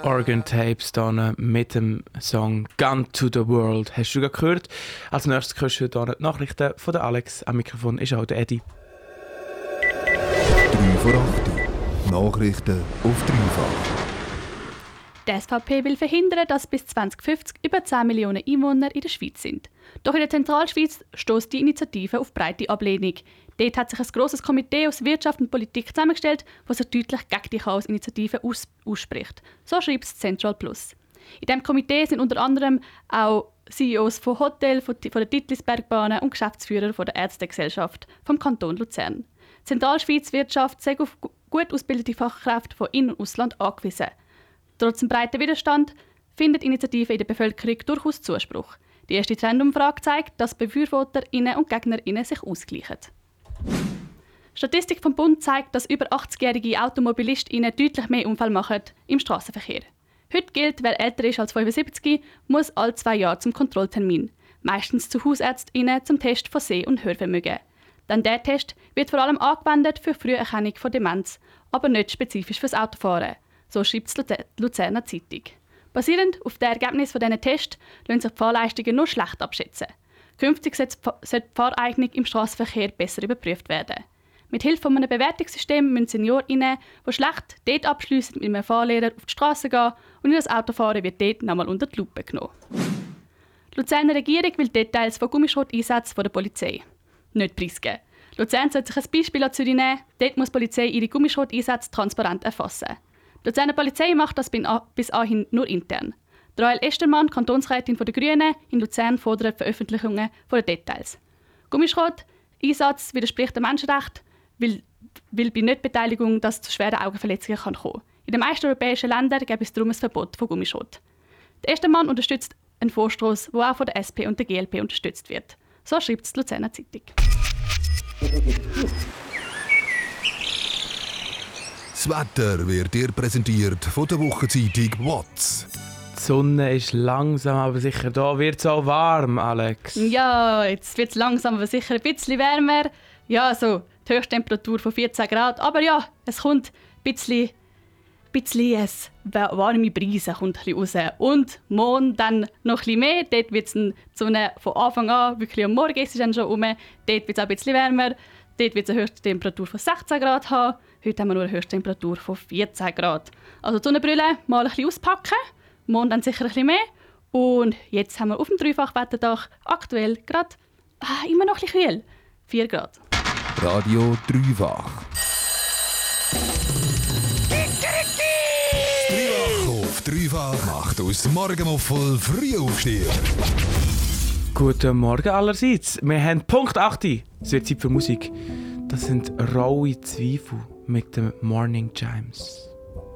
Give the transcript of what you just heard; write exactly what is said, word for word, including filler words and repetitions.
Organ Tapes hier mit dem Song Gun to the World. Hast du gerade gehört? Als nächstes hörst du hier die Nachrichten von der Alex. Am Mikrofon ist auch der Eddie. drei vor acht. Nachrichten auf dreifach. Die S V P will verhindern, dass bis zwanzig fünfzig über zehn Millionen Einwohner in der Schweiz sind. Doch in der Zentralschweiz stößt die Initiative auf breite Ablehnung. Dort hat sich ein grosses Komitee aus Wirtschaft und Politik zusammengestellt, das sich deutlich gegen die Chaos-Initiative aus- ausspricht. So schreibt es Central Plus. In diesem Komitee sind unter anderem auch C E Os von Hotels, von der Titlisbergbahnen und Geschäftsführer von der Ärztegesellschaft vom Kanton Luzern. Die Zentralschweiz Wirtschaft sei auf gut ausgebildete Fachkräfte von In- und Ausland angewiesen. Trotz dem breiten Widerstand findet die Initiative in der Bevölkerung durchaus Zuspruch. Die erste Trendumfrage zeigt, dass BefürworterInnen und GegnerInnen sich ausgleichen. Statistik vom Bund zeigt, dass über achtzigjährige AutomobilistInnen deutlich mehr Unfälle machen im Strassenverkehr. Heute gilt, wer älter ist als fünfundsiebzig, muss alle zwei Jahre zum Kontrolltermin, meistens zu HausärztInnen zum Test von Seh- und Hörvermögen. Denn dieser Test wird vor allem angewendet für Früherkennung von Demenz, aber nicht spezifisch fürs Autofahren. So schreibt die Luzerner Zeitung. Basierend auf den Ergebnissen dieser Tests lassen sich die Fahrleistungen nur schlecht abschätzen. Künftig sollte die Fahreignung im Strassenverkehr besser überprüft werden. Mit Hilfe eines Bewertungssystems müssen SeniorInnen, die schlecht dort abschliessen, mit einem Fahrlehrer auf die Straße gehen und ihr Autofahren wird dort nochmal unter die Lupe genommen. Die Luzerner Regierung will Details von Gummischroteinsätzen der Polizei nicht preisgeben. Luzern sollte sich ein Beispiel an Zürich nehmen. Dort muss die Polizei ihre Gummischroteinsätze transparent erfassen. Die Luzerner Polizei macht das bis anhin nur intern. Rael Estermann, Kantonsrätin der Grünen in Luzern, fordert Veröffentlichungen der Details. Gummischrot-Einsatz widerspricht dem Menschenrecht, weil, weil bei Nichtbeteiligung das zu schweren Augenverletzungen kann kommen. In den meisten europäischen Ländern gibt es darum ein Verbot von Gummischrot. Der Estermann unterstützt einen Vorstoß, der auch von der S P und der G L P unterstützt wird. So schreibt es die Luzerner Zeitung. Das Wetter wird dir präsentiert von der Wochenzeitung «Watts». Die Sonne ist langsam, aber sicher da. Wird es auch warm, Alex? Ja, jetzt wird es langsam, aber sicher ein bisschen wärmer. Ja, so die Höchsttemperatur von vierzehn Grad. Aber ja, es kommt ein bisschen, bisschen eine warme Brise kommt ein bisschen raus. Und morgen dann noch ein bisschen mehr. Dort wird es die Sonne von Anfang an, wirklich am Morgen ist es dann schon rum. Dort wird es auch ein bisschen wärmer. Dort wird es eine Höchsttemperatur von sechzehn Grad haben. Heute haben wir nur eine Höchsttemperatur von vierzehn Grad. Also die Sonnenbrille mal ein bisschen auspacken. Morgen dann sicher ein bisschen mehr. Und jetzt haben wir auf dem Dreifachwetterdach aktuell gerade ah, immer noch ein bisschen kühl. vier Grad. Radio Dreifach. Dreifach auf Dreifach macht aus Morgenmuffel Frühaufsteher. Guten Morgen allerseits. Wir haben Punkt acht. Es wird Zeit für Musik. Das sind raue Zweifel mit den Morning Chimes.